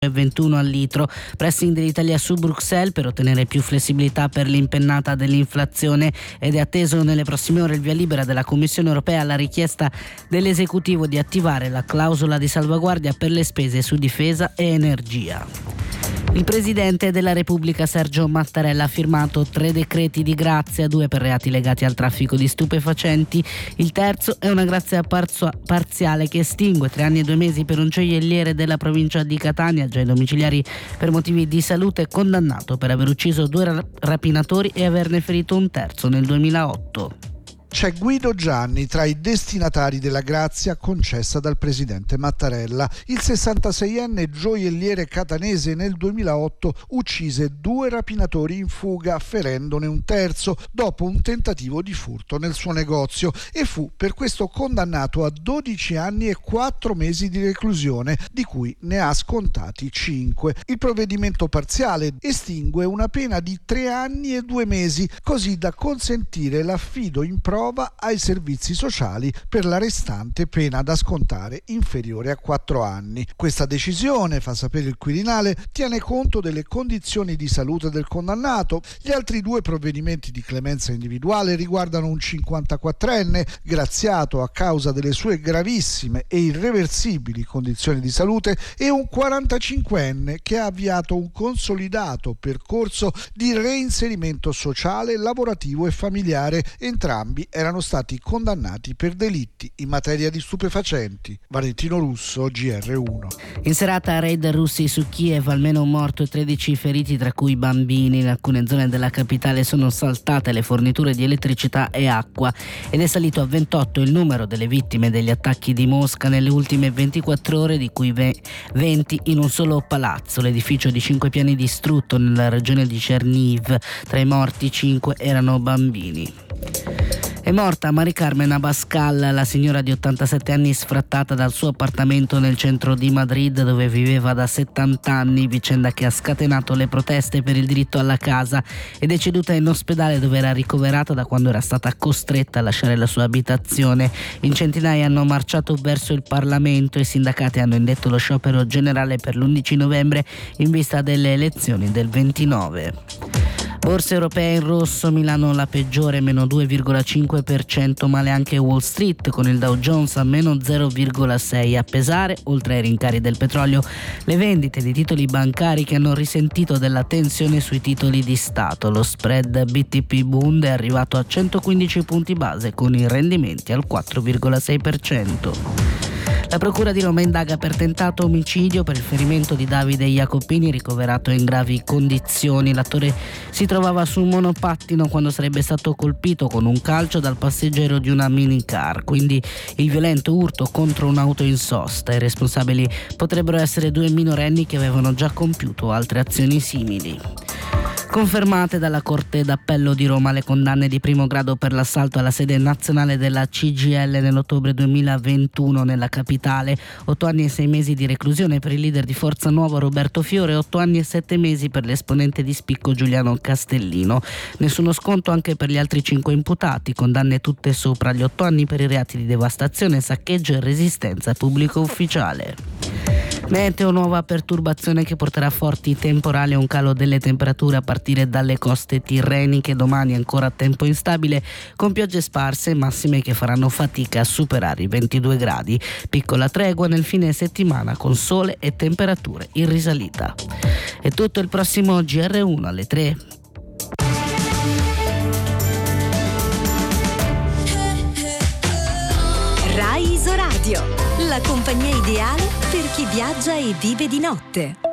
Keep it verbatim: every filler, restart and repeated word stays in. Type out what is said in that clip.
e ventuno al litro. Pressing dell'Italia su Bruxelles per ottenere più flessibilità per l'impennata dell'inflazione, ed è atteso nelle prossime ore il via libera della Commissione europea alla richiesta dell'esecutivo di attivare la clausola di salvaguardia per le spese su difesa e energia. Il Presidente della Repubblica Sergio Mattarella ha firmato tre decreti di grazia, due per reati legati al traffico di stupefacenti. Il terzo è una grazia parzo- parziale che estingue tre anni e due mesi per un gioielliere della provincia di Catania, già ai domiciliari per motivi di salute, condannato per aver ucciso due ra- rapinatori e averne ferito un terzo nel duemilaotto. C'è Guido Gianni tra i destinatari della grazia concessa dal presidente Mattarella. Il sessantaseienne gioielliere catanese nel duemilaotto uccise due rapinatori in fuga, ferendone un terzo dopo un tentativo di furto nel suo negozio, e fu per questo condannato a dodici anni e quattro mesi di reclusione, di cui ne ha scontati cinque. Il provvedimento parziale estingue una pena di tre anni e due mesi, così da consentire l'affido in prova ai servizi sociali per la restante pena da scontare inferiore a quattro anni. Questa decisione, fa sapere il Quirinale, tiene conto delle condizioni di salute del condannato. Gli altri due provvedimenti di clemenza individuale riguardano un cinquantaquattrenne graziato a causa delle sue gravissime e irreversibili condizioni di salute e un quarantacinquenne che ha avviato un consolidato percorso di reinserimento sociale, lavorativo e familiare. Entrambi erano stati condannati per delitti in materia di stupefacenti. Valentino Russo, G R uno. In serata raid russi su Kiev, almeno un morto e tredici feriti, tra cui bambini. In alcune zone della capitale sono saltate le forniture di elettricità e acqua ed è salito a ventotto il numero delle vittime degli attacchi di Mosca nelle ultime ventiquattro ore, di cui venti in un solo palazzo. L'edificio di cinque piani distrutto nella regione di Cherniv. Tra i morti cinque erano bambini. È morta Mari Carmen Abascal, la signora di ottantasette anni sfrattata dal suo appartamento nel centro di Madrid, dove viveva da settanta anni, vicenda che ha scatenato le proteste per il diritto alla casa, ed è ceduta in ospedale dove era ricoverata da quando era stata costretta a lasciare la sua abitazione. In centinaia hanno marciato verso il Parlamento e i sindacati hanno indetto lo sciopero generale per l'undici novembre in vista delle elezioni del ventinove. Borse europee in rosso, Milano la peggiore, meno due virgola cinque per cento, male anche Wall Street con il Dow Jones a meno zero virgola sei. A pesare, oltre ai rincari del petrolio, le vendite di titoli bancari che hanno risentito della tensione sui titoli di Stato. Lo spread B T P Bund è arrivato a centoquindici punti base con i rendimenti al quattro virgola sei per cento. La Procura di Roma indaga per tentato omicidio per il ferimento di Davide Jacopini, ricoverato in gravi condizioni. L'attore si trovava su un monopattino quando sarebbe stato colpito con un calcio dal passeggero di una minicar, quindi il violento urto contro un'auto in sosta. I responsabili potrebbero essere due minorenni che avevano già compiuto altre azioni simili. Confermate dalla Corte d'Appello di Roma le condanne di primo grado per l'assalto alla sede nazionale della C G I L nell'ottobre duemilaventuno nella capitale. Otto anni e sei mesi di reclusione per il leader di Forza Nuova Roberto Fiore, otto anni e sette mesi per l'esponente di spicco Giuliano Castellino. Nessuno sconto anche per gli altri cinque imputati, condanne tutte sopra gli otto anni per i reati di devastazione, saccheggio e resistenza pubblico ufficiale. Meteo, nuova perturbazione che porterà forti temporali e un calo delle temperature a partire dalle coste tirreniche. Domani ancora tempo instabile con piogge sparse e massime che faranno fatica a superare i ventidue gradi. Piccola tregua nel fine settimana con sole e temperature in risalita. È tutto, il prossimo G R uno alle tre. Rai Isoradio, la compagnia ideale per chi viaggia e vive di notte.